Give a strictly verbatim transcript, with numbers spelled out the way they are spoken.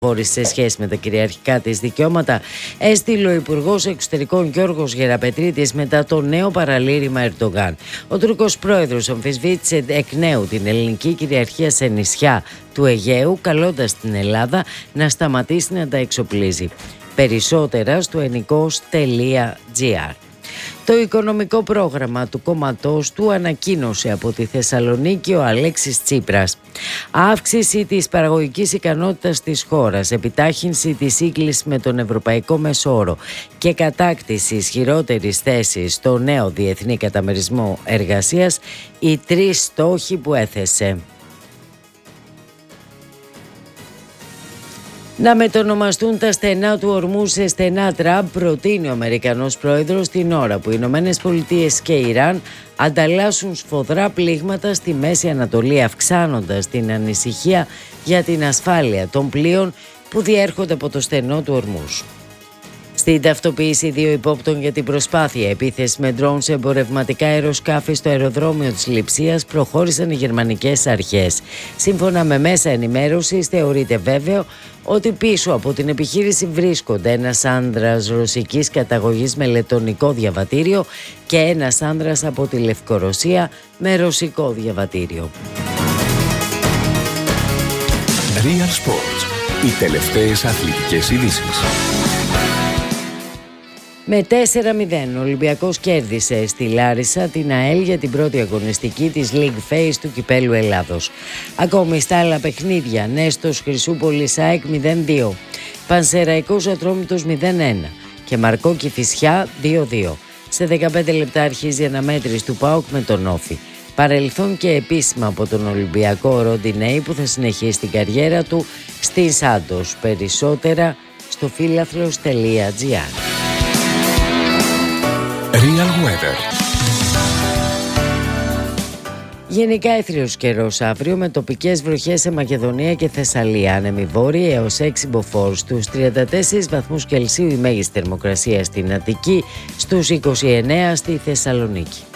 χώρες σε σχέση με τα κυριαρχικά της δικαιώματα, έστειλε ο Υπουργός Εξωτερικών Γιώργος Γεραπετρίτης μετά το νέο παραλήρημα Ερντογάν. Ο Τούρκος πρόεδρος αμφισβήτησε εκ νέου την ελληνική κυριαρχία σε νησιά του Αιγαίου, καλώντας την Ελλάδα να σταματήσει να τα εξοπλίζει. Περισσότερα στο ενικός τελεία τζι άρ. Το οικονομικό πρόγραμμα του κόμματός του ανακοίνωσε από τη Θεσσαλονίκη ο Αλέξης Τσίπρας. Αύξηση της παραγωγικής ικανότητας της χώρας, επιτάχυνση της σύγκλησης με τον Ευρωπαϊκό Μεσόωρο και κατάκτηση ισχυρότερης θέσης στο νέο διεθνή καταμερισμό εργασίας, οι τρεις στόχοι που έθεσε. Να μετονομαστούν τα στενά του ορμού σε στενά Τραμπ, προτείνει ο Αμερικανός πρόεδρος την ώρα που οι Ηνωμένες Πολιτείες και Ιράν ανταλλάσσουν σφοδρά πλήγματα στη Μέση Ανατολή, αυξάνοντας την ανησυχία για την ασφάλεια των πλοίων που διέρχονται από το στενό του ορμούς. Στην ταυτοποίηση δύο υπόπτων για την προσπάθεια επίθεση με ντρόουν σε εμπορευματικά αεροσκάφη στο αεροδρόμιο της Λειψίας προχώρησαν οι γερμανικές αρχές. Σύμφωνα με μέσα ενημέρωσης, θεωρείται βέβαιο ότι πίσω από την επιχείρηση βρίσκονται ένας άνδρας ρωσικής καταγωγής με λετονικό διαβατήριο και ένας άνδρας από τη Λευκορωσία με ρωσικό διαβατήριο. Real Sports. Οι τελευταίες αθλητικές ειδήσεις. Με τέσσερα μηδέν ο Ολυμπιακός κέρδισε στη Λάρισα την ΑΕΛ για την πρώτη αγωνιστική της League Phase του Κυπέλλου Ελλάδος. Ακόμη στα άλλα παιχνίδια, Νέστος Χρυσούπολης ΑΕΚ μηδέν δύο, Πανσεραϊκός Ατρόμητος μηδέν ένα και Μαρκό Κηφισιά δύο δύο. Σε δεκαπέντε λεπτά αρχίζει η αναμέτρηση του ΠΑΟΚ με τον Όφη. Παρελθόν και επίσημα από τον Ολυμπιακό Ροντινέη που θα συνεχίσει την καριέρα του στην Σάντος. Περισσότερα στο φίλαθλος τελεία τζι άρ. Real Weather. Γενικά έθριος καιρός αύριο με τοπικές βροχές σε Μακεδονία και Θεσσαλία. Άνεμοι βόρειοι έως έξι μποφόρ. Στους τριάντα τέσσερις βαθμούς Κελσίου η μέγιστη θερμοκρασία στην Αττική, στους είκοσι εννέα στη Θεσσαλονίκη.